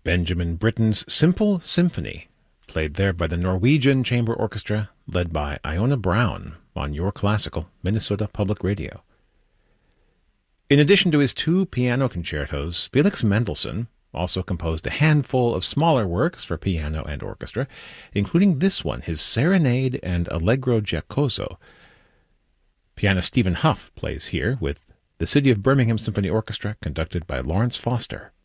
Benjamin Britten's Simple Symphony, played there by the Norwegian Chamber Orchestra, led by Iona Brown on Your Classical, Minnesota Public Radio. In addition to his 2 piano concertos, Felix Mendelssohn also composed a handful of smaller works for piano and orchestra, including this one, his Serenade and Allegro Giacoso. Pianist Stephen Huff plays here with the City of Birmingham Symphony Orchestra, conducted by Lawrence Foster.